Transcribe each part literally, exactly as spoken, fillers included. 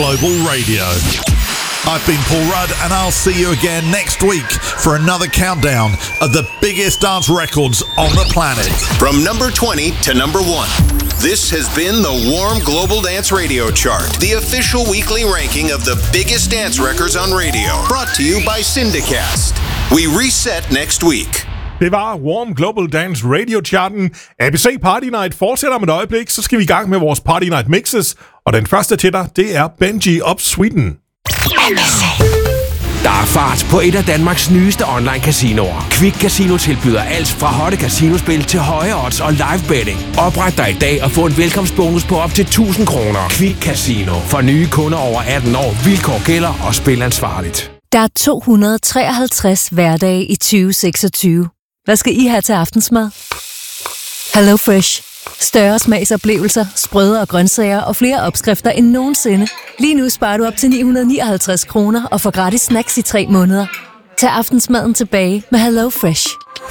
Global Radio. I've been Paul Rudd, and I'll see you again next week for another countdown of the biggest dance records on the planet. From number twenty to number one, this has been the Warm Global Dance Radio Chart, the official weekly ranking of the biggest dance records on radio, brought to you by Syndicast. We reset next week. Det var Warm Global Dance Radio Charten. A B C Party Night fortsætter om et øjeblik, så skal vi i gang med vores Party Night Mixes. Og den første til dig, det er Benji of Sweden. Der er fart på et af Danmarks nyeste online casinoer. Quick Casino tilbyder alt fra hotte casinospil til høje odds og live betting. Opret dig i dag og få en velkomstbonus på op til tusind kroner. Quick Casino. For nye kunder over atten år. Vilkår gælder og spil ansvarligt. Der er to hundrede treoghalvtreds hverdage i tyve seksogtyve. Hvad skal I have til aftensmad? Hello Fresh. Større smagsoplevelser, sprøde og grøntsager og flere opskrifter end nogensinde. Lige nu sparer du op til ni hundrede nioghalvtreds kroner og får gratis snacks i tre måneder. Tag aftensmaden tilbage med Hello Fresh.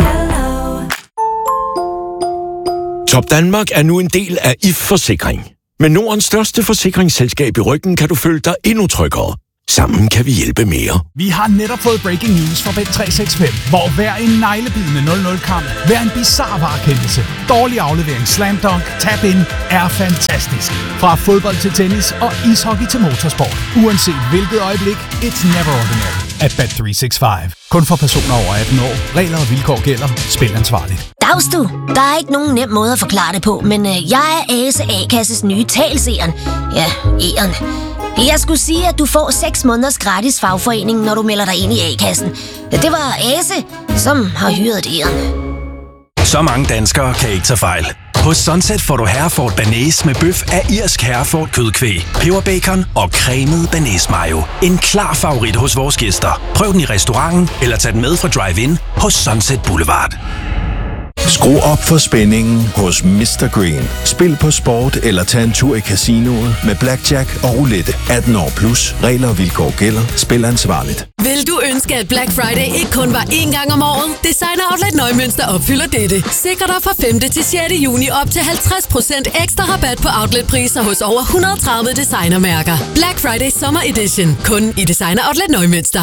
Top Danmark er nu en del af I F Forsikring. Med Nordens største forsikringsselskab i ryggen kan du føle dig endnu tryggere. Sammen kan vi hjælpe mere. Vi har netop fået breaking news fra Bet tre seks fem, hvor hver en neglebidende nul nul-kamp, hver en bizarre varekendelse, dårlig aflevering, slam dunk, tap in er fantastisk. Fra fodbold til tennis og ishockey til motorsport. Uanset hvilket øjeblik, it's never ordinary at Bet tre seks fem. Kun for personer over atten år. Regler og vilkår gælder. Spil ansvarligt. Dags du. Der er ikke nogen nem måde at forklare det på, men øh, jeg er Ase A-kasses nye talseren. Ja, E'eren. Jeg skulle sige, at du får seks måneders gratis fagforening, når du melder dig ind i A-kassen. Det var Ase, som har hyret E'eren. Så mange danskere kan ikke tage fejl. Hos Sunset får du Hereford Bearnaise med bøf af irsk Hereford kødkvæg, peberbacon og cremet bearnaise mayo. En klar favorit hos vores gæster. Prøv den i restauranten eller tag den med fra drive-in hos Sunset Boulevard. Skru op for spændingen hos mister Green. Spil på sport eller tag en tur i casinoet med blackjack og roulette. atten år plus. Regler og vilkår gælder. Spil ansvarligt. Vil du ønske, at Black Friday ikke kun var én gang om året? Designer Outlet Nøgmønster opfylder dette. Sikr dig fra femte til sjette juni op til halvtreds procent ekstra rabat på outletpriser hos over et hundrede og tredive designermærker. Black Friday Summer Edition. Kun i Designer Outlet Nøgmønster.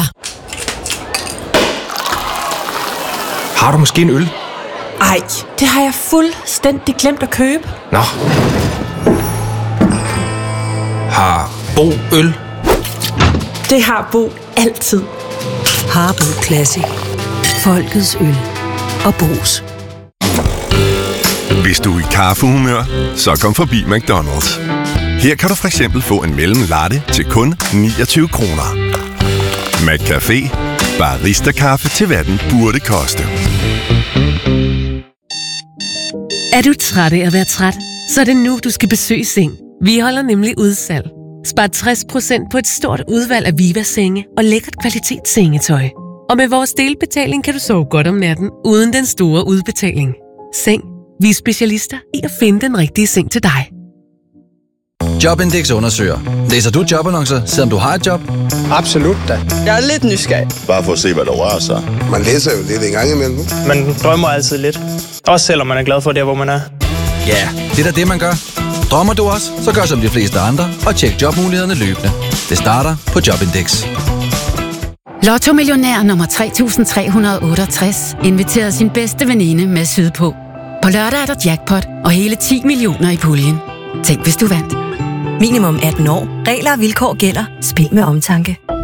Har du måske en øl? Ej, det har jeg fuldstændig glemt at købe. Nå. Har Bo øl? Det har Bo altid. Harbo Classic. Folkets øl. Og Bo's. Hvis du er i kaffehumør, så kom forbi McDonald's. Her kan du for eksempel få en mellemlatte til kun niogtyve kroner. McCafé. Barista-kaffe til hvad den burde koste. Er du træt af at være træt? Så er det nu, du skal besøge Seng. Vi holder nemlig udsalg. Spar tres procent på et stort udvalg af Viva-senge og lækkert kvalitetssengetøj. Og med vores delbetaling kan du sove godt om natten, uden den store udbetaling. Seng. Vi er specialister i at finde den rigtige seng til dig. Jobindex undersøger. Læser du jobannoncer, selvom du har et job? Absolut da. Jeg er lidt nysgerrig. Bare for at se, hvad der rører sig. Man læser jo lidt en gang imellem. Man drømmer altid lidt. Også selvom man er glad for det, hvor man er. Ja, det er da det, man gør. Drømmer du også, så gør som de fleste andre og tjek jobmulighederne løbende. Det starter på Jobindex. Lotto Millionær nummer tre tusind tre hundrede og otteogtres inviterer sin bedste veninde med sydpå. På lørdag er der jackpot og hele ti millioner i puljen. Tænk, hvis du vandt. Minimum atten år. Regler og vilkår gælder. Spil med omtanke.